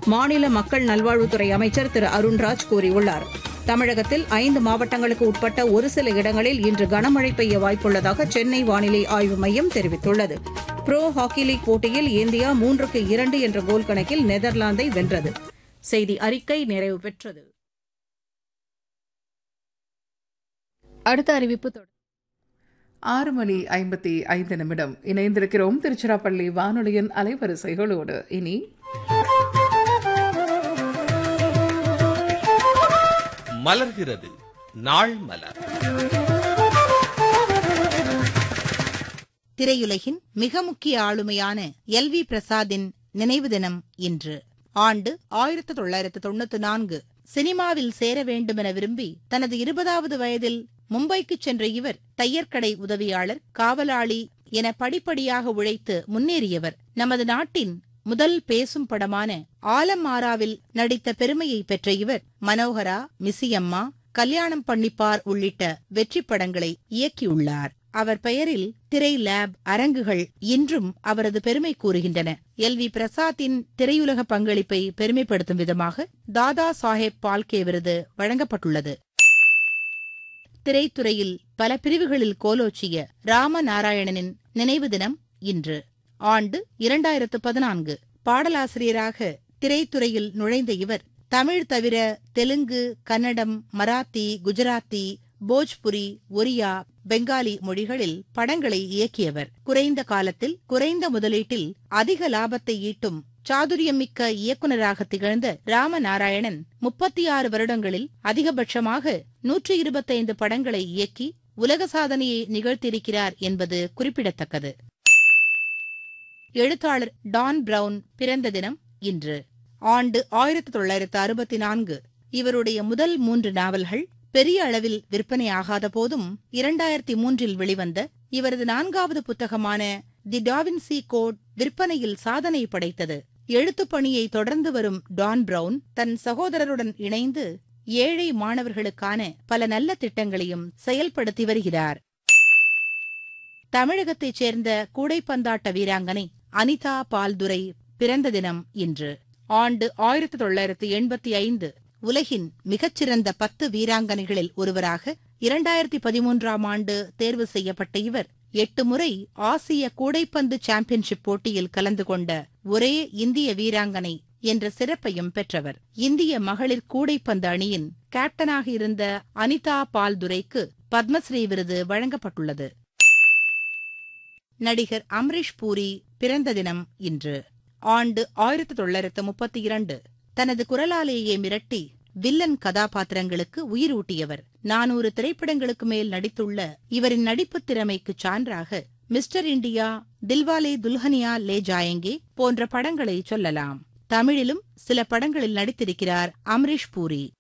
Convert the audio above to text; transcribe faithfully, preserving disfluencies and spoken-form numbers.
மாநில மக்கள் நல்வாழ்வுத்துறை அமைச்சர் திரு அருண்ராஜ் கூறியுள்ளார். தமிழகத்தில் ஐந்து மாவட்டங்களுக்கு உட்பட்ட ஒரு சில இடங்களில் இன்று கனமழை பெய்ய வாய்ப்புள்ளதாக சென்னை வானிலை ஆய்வு மையம் தெரிவித்துள்ளது. புரோ ஹாக்கி லீக் போட்டியில் இந்தியா மூன்றுக்கு இரண்டு என்ற கோல் கணக்கில் நெதர்லாந்தை வென்றது. செய்தி அறிக்கை நிறைவு பெற்றது. அடுத்த அறிவிப்பு தொடர். ஆறு மணி ஐம்பத்தி ஐந்து நிமிடம் இணைந்திருக்கிறோம் திருச்சிராப்பள்ளி வானொலியின் அலைவரிசைகளோடு. இனி மலர்கிறது நாள் மலர். திரையுலகின் மிக முக்கிய ஆளுமையான எல் வி பிரசாத்தின் நினைவு தினம் இன்று. ஆண்டு ஆயிரத்து தொள்ளாயிரத்து தொன்னூத்தி நான்கு. சினிமாவில் சேர வேண்டுமென விரும்பி தனது இருபதாவது வயதில் மும்பைக்கு சென்ற இவர் தையற்கடை உதவியாளர், காவலாளி என படிப்படியாக உழைத்து முன்னேறியவர். நமது நாட்டின் முதல் பேசும் படமான ஆலம் ஆராவில் நடித்த பெருமையை பெற்ற இவர் மனோகரா, மிசியம்மா, கல்யாணம் பண்ணிப்பார் உள்ளிட்ட வெற்றி படங்களை இயக்கியுள்ளார். அவர் பெயரில் திரை லேப், அரங்குகள் இன்றும் அவரது பெருமை கூறுகின்றன. எல் வி பிரசாத்தின் திரையுலக பங்களிப்பை பெருமைப்படுத்தும் விதமாக தாதா சாஹேப் பால்கே விருது வழங்கப்பட்டுள்ளது. திரைத்துறையில் பல பிரிவுகளில் கோலோச்சிய ராமநாராயணனின் நினைவு தினம் இன்று. ஆண்டு இரண்டாயிரத்து பதினான்கு. பாடலாசிரியராக திரைத்துறையில் நுழைந்த இவர் தமிழ் தவிர தெலுங்கு, கன்னடம், மராத்தி, குஜராத்தி, போஜ்புரி, ஒரியா, பெங்காலி மொழிகளில் படங்களை இயக்கியவர். குறைந்த காலத்தில் குறைந்த முதலீட்டில் அதிக லாபத்தை ஈட்டும் சாதுரியமிக்க இயக்குநராக திகழ்ந்த ராமநாராயணன் முப்பத்தி ஆறு வருடங்களில் அதிகபட்சமாக நூற்றி இருபத்தைந்து படங்களை இயக்கி உலக சாதனையை நிகழ்த்தியிருக்கிறார் என்பது குறிப்பிடத்தக்கது. எழுத்தாளர் டான் பிரவுன் பிறந்த தினம் இன்று. ஆண்டு ஆயிரத்தி தொள்ளாயிரத்து அறுபத்தி நான்கு. இவருடைய முதல் மூன்று நாவல்கள் பெரிய அளவில் விற்பனையாகாத போதும் இரண்டாயிரத்தி மூன்றில் வெளிவந்த இவரது நான்காவது புத்தகமான தி டாவின்சி கோட் விற்பனையில் சாதனை படைத்தது. எழுத்துப் பணியை தொடர்ந்து வரும் டான் பிரவுன் தன் சகோதரருடன் இணைந்து ஏழை மாணவர்களுக்கான பல நல்ல திட்டங்களையும் செயல்படுத்தி வருகிறார். தமிழகத்தைச் சேர்ந்த கூடைப்பந்தாட்ட வீராங்கனை அனிதா பால்துரை பிறந்த தினம் இன்று. ஆண்டு ஆயிரத்தி தொள்ளாயிரத்து எண்பத்தி ஐந்து. உலகின் மிகச்சிறந்த பத்து வீராங்கனைகளில் ஒருவராக இரண்டாயிரத்தி பதிமூன்றாம் ஆண்டு தேர்வு செய்யப்பட்ட இவர் எட்டு முறை ஆசிய கூடைப்பந்து சாம்பியன்ஷிப் போட்டியில் கலந்து கொண்ட ஒரே இந்திய வீராங்கனை என்ற சிறப்பையும் பெற்றவர். இந்திய மகளிர் கூடைப்பந்து அணியின் கேப்டனாக இருந்த அனிதா பால்துரைக்கு பத்மஸ்ரீ விருது வழங்கப்பட்டுள்ளது. நடிகர் அம்ரீஷ் பூரி பிறந்த தினம் இன்று. ஆண்டு ஆயிரத்தி தொள்ளாயிரத்து முப்பத்தி இரண்டு. தனது குரலாலேயே மிரட்டி வில்லன் கதாபாத்திரங்களுக்கு உயிரூட்டியவர். நானூறு திரைப்படங்களுக்கு மேல் நடித்துள்ள இவரின் நடிப்புத் திறமைக்குச் சான்றாக மிஸ்டர் இண்டியா, தில்வாலே துல்ஹனியா லே ஜாயங்கே போன்ற படங்களை சொல்லலாம். தமிழிலும் சில படங்களில் நடித்திருக்கிறார் அம்ரீஷ் பூரி.